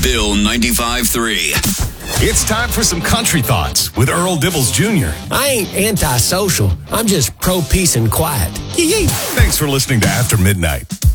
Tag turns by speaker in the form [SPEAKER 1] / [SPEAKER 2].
[SPEAKER 1] Bill 95.3.
[SPEAKER 2] It's time for some country thoughts with Earl Dibbles Jr.
[SPEAKER 3] I ain't antisocial. I'm just pro-peace and quiet. Yee-yee.
[SPEAKER 2] Thanks for listening to After Midnight.